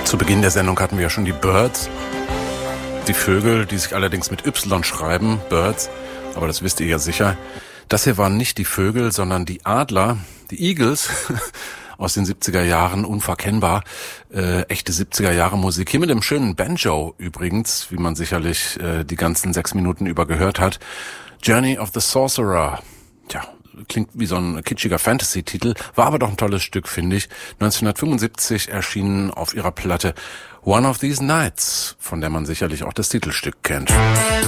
Zu Beginn der Sendung hatten wir ja schon die Byrds, die Vögel, die sich allerdings mit Y schreiben, Birds, aber das wisst ihr ja sicher. Das hier waren nicht die Vögel, sondern die Adler, die Eagles aus den 70er Jahren, unverkennbar, echte 70er Jahre Musik. Hier mit dem schönen Banjo übrigens, wie man sicherlich die ganzen 6 Minuten über gehört hat. Journey of the Sorcerer. Tja, klingt wie so ein kitschiger Fantasy-Titel, war aber doch ein tolles Stück, finde ich. 1975 erschienen auf ihrer Platte One of These Nights, von der man sicherlich auch das Titelstück kennt.